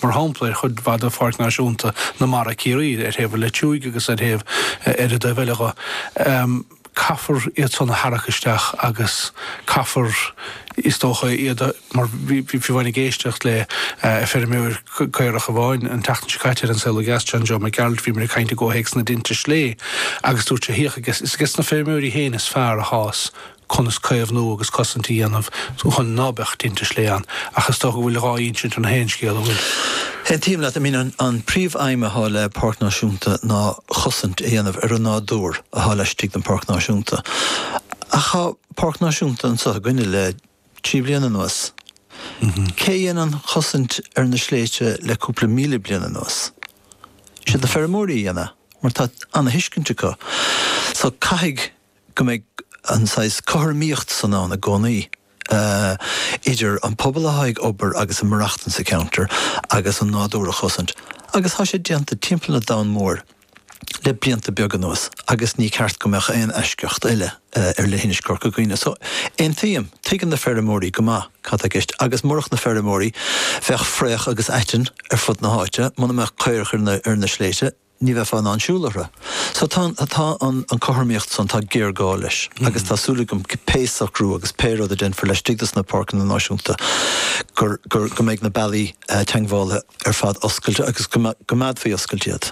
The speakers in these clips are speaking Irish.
mar hápla chud bhd a fáirt náisiúnta na mar a cíí heh le túig agus heh ar a do bheilecha. Caafar iad sanna harachaisteach agus caafar is tócha iad mar bhí bhainna géisteach le ferméir caireach a bháin an teachtan caiitear an saola gas John John McGarrett bhí mar caiinte go héics na dinte slé agus dúirt sé híocha is gus na ferméirí héana is fear a hás chunas caibh nó agus cosintí anamh chun nábecht dinte slé an achas tó go bhfuil ráíonn sin an héin scéal bhfuil. Hen tíim leat an príomh aime hála Parc Náisiúnta ná chosint éanamh ar an nádúr a hálaistigh den Parc Náisiúnta. A cha Parc Náisiúnta an sa gine le 3 bliana nuas. Cé an chosint ar na sléite le cúpla míle bliana nuas. Si na fermórí dhéana, mar tá anna hiiscinnte go. So caig go méid an sais choirmíocht san ná na gcónaí. Idir an pobl a haig obair agus an marachtan sa counter agus an nádúr a chosint. Agus há sé dianta timppla na dán mór le blianta beag an nuas agus ní ceart go meach éon eisceocht eile ar le hiniscor go gcuoine. So éon tíam tuigeann na fermórí go maith cad a gist agus mórach na fermórí feach fréach agus aitin ar fud na háite muna meach caireach ar na sléite ní bheith fan ansúlare. So tá an choirmíocht san tá géir gá leis agus tásúlagum péasachrú agus péród a den for leis stigdas na Parcan na Náisiúnta gur méid na bailí teangháile ar fad oscailte agus go mad faoi oscailtead.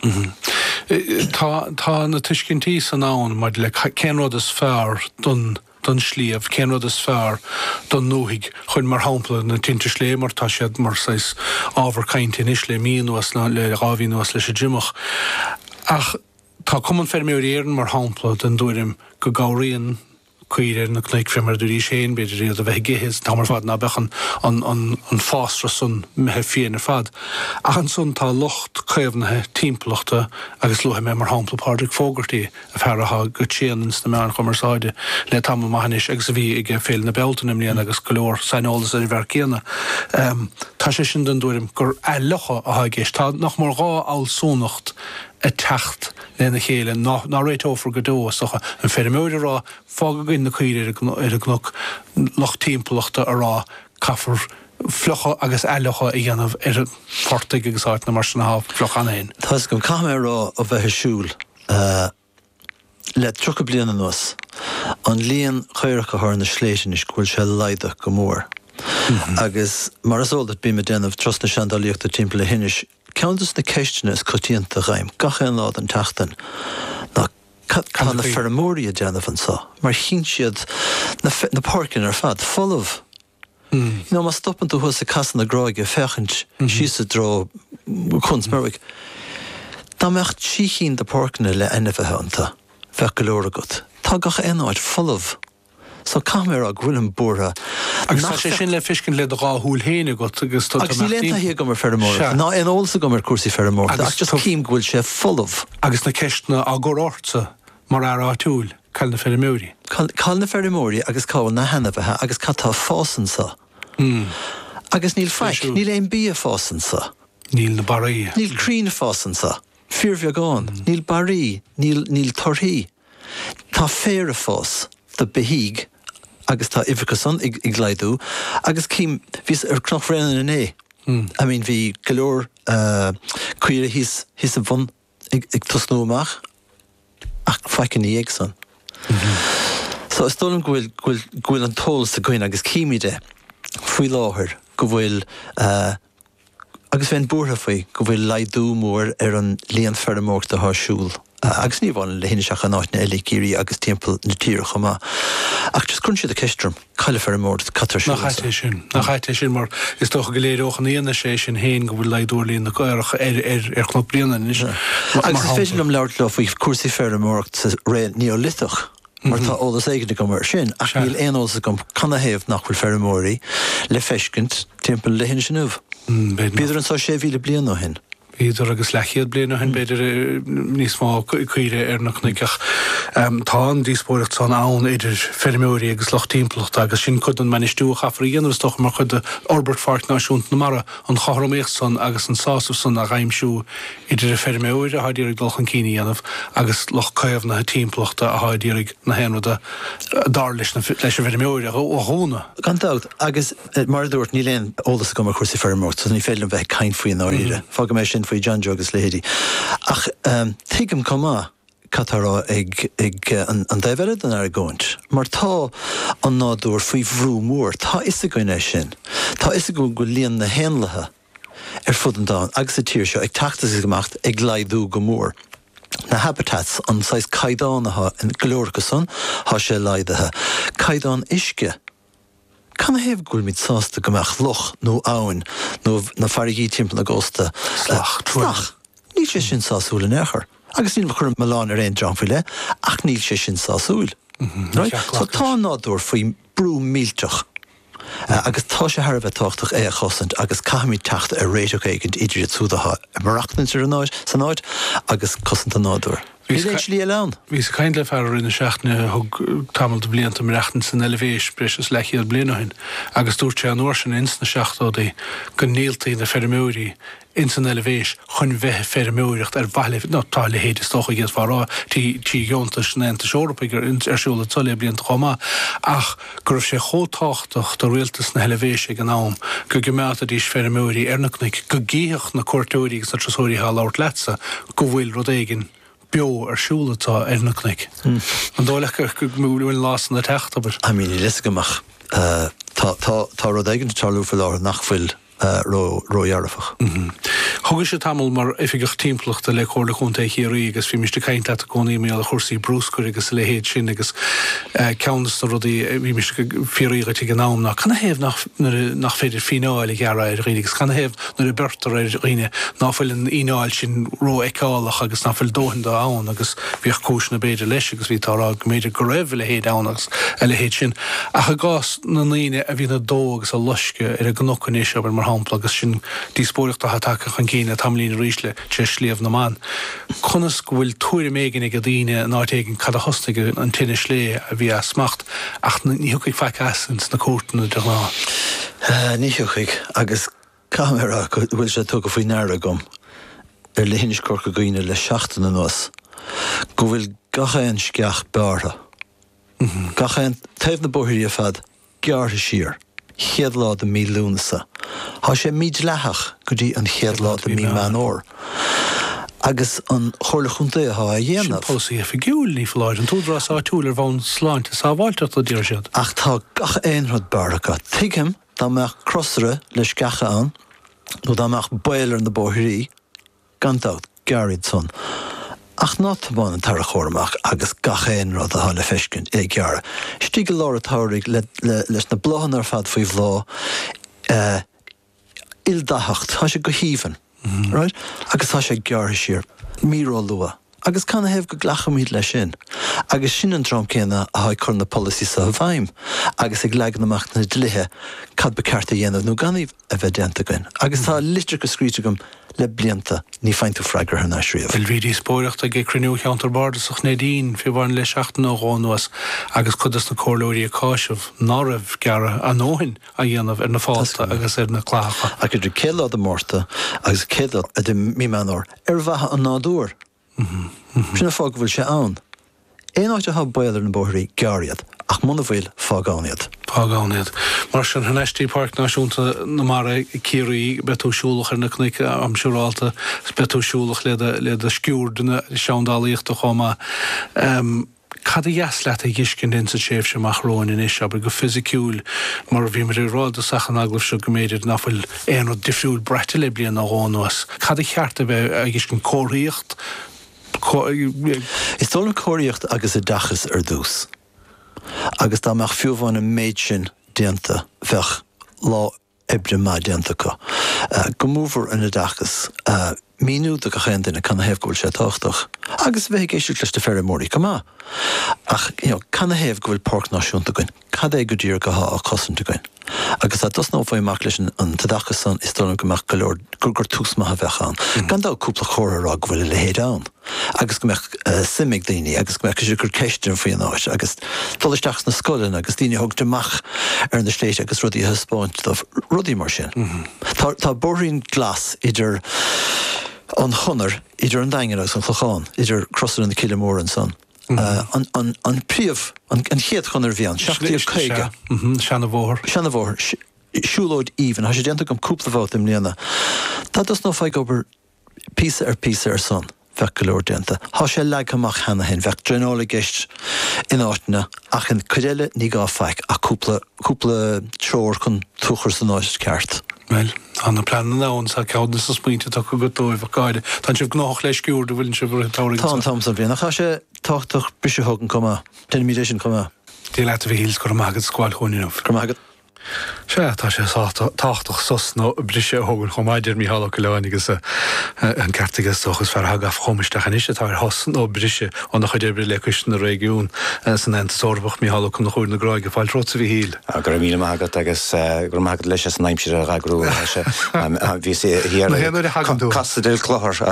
Tá na tuiscintí san án mar le céanrád is fearr don slíomh, céanrád is fearr don nóigh chun mar hápla na tinte slé mar tá siad mar sais ábhar cainte is le míon nuas le ráhí nuas leis a Jimach. Ach tá cuman ferméirían mar hápla den dúirim go gáiríonn cuiir na cnéic frimar dúí sé beidir réad a bheith géhis tá mar fad na bechan an fástra sun methe fian ar fad. Ach an sun tá locht caibhnathe timpplaachta agus luthe mé mar hápla pádraigh fógartaí a fearratha go tíanans na meán chumarsáide le tam maihanis agus a bhí ag féil na beltanam líon agus golóir sainolalas ar bhar céanna. Tá sé sin den dúirim gur eilecha a haigéis tá nach mar gá áilsónacht a techt lena chéile ná réitófar go dós an fermóide rá fága gin na cuir ar a gnóc loch timpplaachta a rá caafar flocha agus eilecha i dhéanamh ar fortaigh agus áit na mar sin na floch anna hain. Tás go camera rá a bheith siúil le trocha bliana nuas an líon chaireach a thar na sléitin is gúil se leidach go mór. Agus mar is óld bí me déanamh tros na seandalaíocht a timppla hinis ceantas na ceisteanna is cotíanta raim gachan lád an teachtain ná can na fermórí a déanamh an sa mar chin siad na parcin ar fad folamh. Má stoppan tú thus a casan na gráige fechant síos a dró chunsmerigh. Tá mecht síchin de parcina le ainmhethe anta fech golóir agat. Tá gach éáid folamh. So camera a gwilym búra. Agus tá sé sin le fiscin le ráthúil héine got agus tá agus ní lénta hí go mar fermór. Ná an olsa go mar cuasí fermór. Agus just cím gwil sé folamh. Agus na ceistna a gur orta mar túil cail na fermórí. Cail na fermórí agus cáil na henamhethe agus catá fásan sa. Agus níl feic, níl éon bí a fásan sa. Níl na barí. Níl crín fásan sa. Fíormhea gáin. Níl barí, níl torthaí. Tá féar a fás de behíg agus tá ifricasan ag gleidú agus cím vís ar cnochréan in é. I mean bhí golóir cuire hís a bhon ag tosnúach ach feicin í ag san. So is dólam gúil an tólas a gcuin agus cíimiide faoi láthair go bhfuil agus bhéin búrtha faoi go bhfuil leidú mór ar an líon fermórt a thásúil. Agus ní bháin le hinine seach an áit na eile círí agus timppla na tíre chumá. Ach just cún siad a ceistrum caile fermórt catar siúil. Nach chaite sin mar is tócha go léireoch an íana sé sin héin go bhfuil leidúirlíon na caireach ar chnop bliana. Agus is féidir am leabhart le faoi cuasaí fermórt sa ré neolitach. Mar tá ólas éigeanna go mar sin ach níl éonolsa go canna héamh nach bhfuil fermórí le feiscint timppla le hinine sin uh. Bíidir an tá sé bhíle bliana ó hin. Idir agus lechiad bliana hen beidir níos má cuire nach nicach tá an díspóirecht san ann idir fermóí agus loch timpplacht agus sin chud an manistú chafraíanaar stoch mar chud Orbert Park náisiúnt na mara an chormécht san agus an sáú san a raimsú idir fermóir a haidírig dolchan cíine anamh agus loch caimh na timpplachta a haidírig na henrada dar leis fermóir ó hóna. Gantáut agus mar dúirt ní léon ólas go mar chusa fermórt, san ní féile bheith caiin faoin áíre. Fága mé sin faoi John Jogus Lady. Ach tuigim comá catarrá ag an daimhhead an ar gcóint. Mar tá an nádúir faoi bhrú mór, tá is a goine sin. Tá is a go líon na héanlathe fud an dáin, agus a tíir seo ag teachtas gomacht ag leidú go mór. Na habitats an sais caidánacha in glóircasan há sé leidathe. Caidán isce. Can I have gúil mit sásta gomach loch nó áin nó na farigí timp na gósta? Slach. Ní sé sin sásúil in éair. Agus níl chur meán ar éon Johnfuile, ach níl sé sin sásúil. So tá nádúir faoi brú mílteach. Agus tá sé Harbheith táchtach é a chosint agus caimí teachta a réiteach éigent idir túdatha marachtainir an áid san áid agus cosint an nádúir. Lí leán. Vís kaint le fer in seachne hog tamil de blianta rechten san elevéis breches lechiad blinahin. Agus dúirt sé an orsin ins na seachtá dé go níltaí na fermóí in san elevéis chun bheith fermóirecht bhaile táile héidir stocha gés farrá tí giontas na enta Európagur arsúla tolle blianta chomá ach gur sé chótáchtach do rialtas na elevéis ag an nám go gemeata dís fermóí arnachnig go gíoch na cuairtóirí sa trasóirí há láirt letsa go bhfuil rud éigin bio arsúlatá arnachnig. An dóilech go múlúin lás na techt aber. I mean, is goach tá rud éigin tarlú fel lá nachfuil róhearfach. Thgus sé tamil mar ifigech timpplaachta le chóirla chunta chéirí agus fi miste caiint a gcóí mé a chósaí brúscuir agus le héad sin agus ceannas na rudí bhí mis fiíga tí gnám nach chuna héh nach féidir fináil geara ar rigus chuna héh nar a bertar ar riine náfuil an ináil sin ró eáach agus náfuil dóhan do ann agus bhíoh cúis na beidir leis agus bhí tárá méidir go raibh le héad annagus le héad sin. A chu gás na líine a bhí na dógus a luisce ar a gnoccanéis aber mar hampla agus sin díspóireachta hatácha chun cíine tamlín rísle te slíomh na man. Chunas go bhfuil túir mégan ag a dtíine náitéigen cad a hostaige an tinine slé a bhí a smacht ach ní thuigh feicasint na cuairtainna de lá. Ní thuigh agus camera bhfuil sé tu go faoi neara gom ar le hinis corca gaoine le seachtain an os. Go bhfuil gachéan sceach beartha. Gachéan taobh na bóthirí a fad geartha sír. Chéadlá de mí lúnasa. Tá sé míid lethach go dtí an chéadlá de mí manór. Agus an chorla chunta a dhéanamh. Pósaí a figiúil ní fláid an túdrás á túlar bhán sláinte sa bhailteach a dtíir siad. Ach tá gach éonrad bearthacha. Tuigim dá meach crossra leis gacha an nó dá meach bailir na bóthirí gantáut gearid son. Ach nátabáin an tar a chóramach agus gachéin rud a hála feiscin é geara. Stí go láir táirigh leis na blahan ar fad faoi bhlá ildahacht, tá sé go híhan. Right? Agus tá sé geartha sír, míró lua. Agus canna hebh go glachamíd lei sin. Agus sin an trom céna a haid chur na policy sa bhaim. Agus ag legan amach na dlithe cad be cearta dhéanamh nó ganíh a bheith déanta goin. Agus tá litir go scríte gom le blianta ní feintú freigar hana sríomh. Bhfuil bhí spóireachta ag cruniú cheantar bardasach nédín fi bhain le seachtain ó gánuas agus chudas na cóirlóirí a cáisih náibh geara an óhin a dhéanamh ar na fáilta agus ar na clácha. Ac idir céad a mórta agus céad a de mí manor ar bhatha an nádúr. Sinna fág bhfuil sé ann. Éon áit a ha bailir na bóthirí geariad ach muna bhfuil fágániad. Fágániad. Mar sin Hanestí Park náisiúnta na mar cíirí betúsúlach ar na cnic am siúrálta betúsúlach le a sciúrduna seandálaíochta chomá. Cad a dheasleat a dhiscin in sa séf sem achróin in is, aber go fysiciúil mar bhí mar rád a sachan aglah se go méidir nafuil éon difriúil brete le blian á gánuas. Cad a cheart a bheith a dhiscin cóiríocht? Is tóla cóiríocht agus a dachas ar dús. Agus dá meach fiúmháin a méid sin déanta bheith lá ebre má déanta go. Go múfar in a dachas míúta a chéantainna canna héh gohfuil sé táchtach. Agus bheith éisiú leis de fear mórí cumá. Ach canna héh gohfuil parc náisiúnta goin, cad é go dtír go há a cosanta goin. Agus a dos nó fáimach leis an tadachas san istóna goach goir gur túsmathe bheitán. Gandá cúpla chórará gohfuil le héadán. Agus go meach simig daoine, agus go meach gur ceistin faoin áis, agus tulisteach na scoilin, agus daoine thug deach ar na sléite agus rudí thuspáint rudí mar sin. Tá borín glas idir an chonar, idir an daingeras an chlochán, idir crossar an na kilomór an son. An príomh, an chéad chunar bhíán, seachtaíomh chéige. Seanna bhór. Siúlóid even, ha sé déanta gom cúpla bhát im líana. Tá dos nó fáig obair písa ar son, bheith go leor déanta. Tá sé leaghamach hena hen, bheith dreinála geist in áitina, ach an chuile ní gá feic a cúpla tróir chun túchar san áis ceart. Well, anna plan náin sa ceadna sa spúinte tá go dóibh gáide. Tá sibh gnách leis ciúr do bhfuiln sibh táirigh. Tá sa bhíon, ach sé táchtach brise thugan cumá, 10 mídéisisin cumá. Dí leat a bhí híls gur magad scoil chuinínmh. Gur magad. sé tá sé táchtach sosna brise thugann chomáidir mí hallach go leáin agus an ceartagus sochas fear hagah chomisteach an isise tá hosan ó brise an nach chuidir le cuisin na régiún san ent sorbach mí hallach chun na chuir na gráige fáil trotsa bhí híl. Gur mí magad agus gur magad leis an naimsir a ragrú bhí sé hir casadil chlór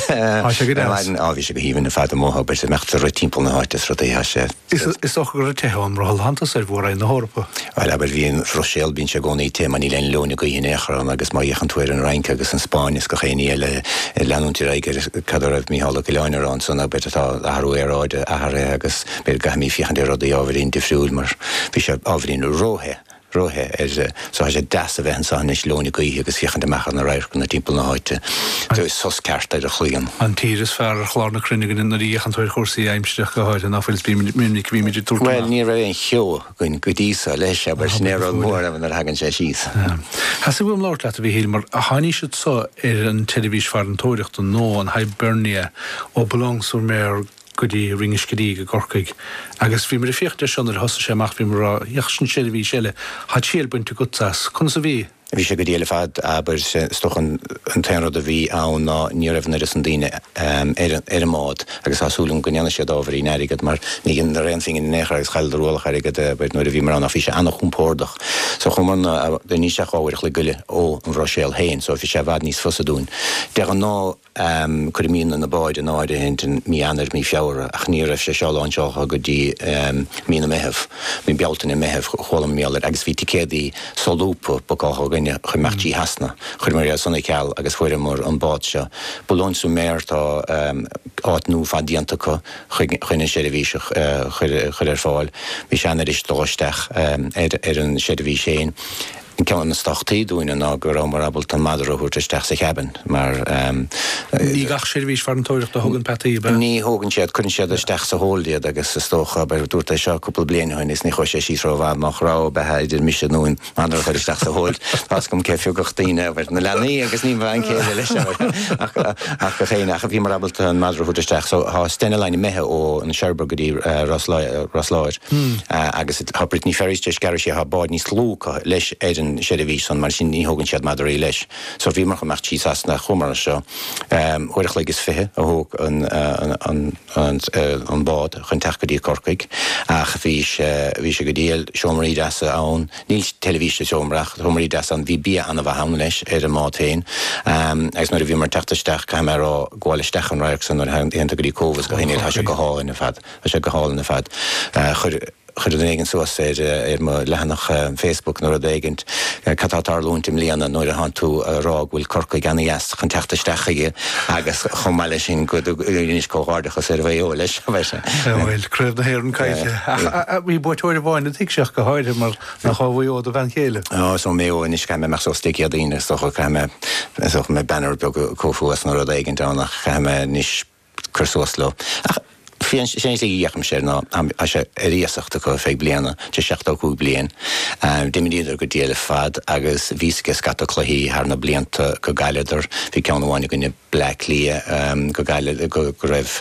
bhí sé go híhann na fad mótha be sé mecht ru timppla na háitas ru é sé. Is gur teán mar hantas ar bhór na hórpa. Well aber bhíon Rochelle bín se gcónaí téma ní len lóna go dhéana échar agus má dhéchan tuair an Reinke agus an Spáin go chéine eile leanúnti raige cadar mí hála go leanarán sanna bet atá athú éráide athre agus be gaimí fiochan de rud ábharín difriúil mar bhí sé ábharín Rothe so sé das a bheitn san is lóna go agus fiochan de mechan na rair na timppla na háite. Tá sos ceart a chuigan. An tíras fear chlána crunigin in na dhéchan tuair chósaí aimimsteach go háid an áfuil minic bhíimiidir túr. Well, ní ra an cheo gon go dísa leis aber snéir an mór an ar hagann sé síos. Has bhfuil láir leat a bhí híl mar a haní siad só ar an televís fear an tóireacht an nó an Hibernia ó belangsú mér gotí ringiscadí go gorcaig. Agus bhí mar a fiochtta seanar hosa sé amach bhí mar a dheachsin televís eile hat síal buinte gotas chun sa bhí. Bhí sé go díile fad aber stochan an téanrad a bhí ann ná ní raibhna an daine ar mád agus asúlum go neanna sé dábharí neirigad mar ní gin na réfingin néchar agus chaildarúlach airigad beit nuair a bhí mar an a bhí sé annach chumpórdach. So chuman de ní seach áhaireach le guile ó an Rochelle héin, so bhí sé bhd níos fusa dún. De an ná chuimín na báid an áide hintin mí anar mí feabhra ach ní raibh sé seáil anseocha go dtí mína meheh, mí bealtainna meheh cholam méallar agus bhí ticédaí solúpa bogáth chuimeachtaí hasna, chuir mar sanna ceall agus fuair mar an bád se. Bolonsú méir tá áit nó fadíantacha chuine séidirhíiseach chuir ar fáil. Bhí sé anar is dóisteach ar an séidirhí séin. Ceann na stachtaí dúine ná gur mar abal an madar a thuirteteach sa cheaban, mar ní gach séidirhís fear an tóireacht a thugann petaí be. Ní thugann siad chun siad isteach sa hóliad agus sa stócha be dúirta seo cúpla bliana hain is ní chuir sé síos rá nach rá bethe idir mise nóin madar chuir isteach sa hóil. Pas gom cefiú gochtaíine bhar na leanaí agus ní bhain céile leis ach go chéine ach a bhí mar abal an madar thuirteteach so há stena leine methe ó an Sherbrooke go dtí Rosláir agus haprit ní ferris de scar sé ha báid níos lúcha leis séidirhís an mar sin ní thugann siad madarí leis. So bhí mar chuach tíos asna chumar seo uirich legus fithe a thug an bád chun teach go dtí corcaig ach bhí sé go díal seomraí deasa ann níl televíse seomraach thumarí deasa an bhí bí anna bh hana leis ar an mád féin agus mar a bhí mar tetaisteach caiim ar gháilisteach an raach san ar héanta go dtí cóhas go héanail tá sé go háil ina fad chuir an éigen suas ar mar lehanach Facebook nó a dégant catátar lúntim líana nóir a han tú rá bhfuil corca ganna heas chun teachtaisteige agus chomáile sin go níos cóhardachas ar bhéo leis bheise. Bhfuil cruibh na héir an caiite. Bhí buirtóir bháin na tíiseach go háide mar nach bhfuil ó bhain chéile. So méo níos caiime meach so stici a daine socha caiime me banner be cófuas nó a dégant annach caiime níos chursúasló. Fian sé dhéacham sé ná a sé réasachta go féag bliana te 16 blian. Dimidíidir go díile fad agus vísige scata chluhíí ar na blianta go gaileidir hí ceann bháinna gonne Black lia go gaile go raibh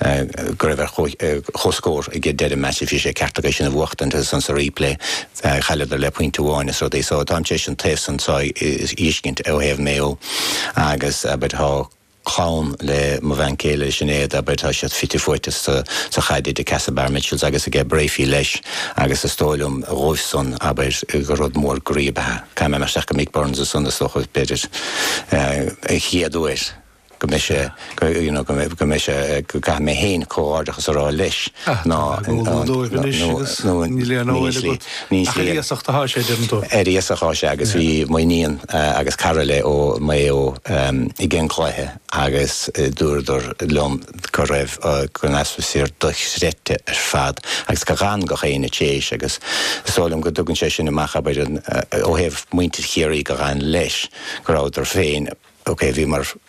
choscór i gé dead meisi fi sé ceartta sin na bhachtan san sa replay chaileidir le pointúháin so dé so tá sé an taobh san is íscint ó héh méo agus bud há chaun le mo bhain céile sinnéad a beirtá siad fitifuirtas sa chaide de Castlebar Mitchells agus a ggé bréifí leis agus a stóilm roisan a beir go rud mór gríombathe. Caim me seach go Mick Burns a sunna socha beidir chiaadúir. Go mé sé go mé héin cóárdachas ará leis Éíochtá sé agus bhí muoíon agus carala ó mé ó I ggén chláithe agus dúidir lom go raibh go nasfaíir dochréte ar fad agus go gan go chéine tééis agus sálam go dugann sé sin amach ó héh muintir chéirí go gan leis go ráidir féin. Ok, bhí mar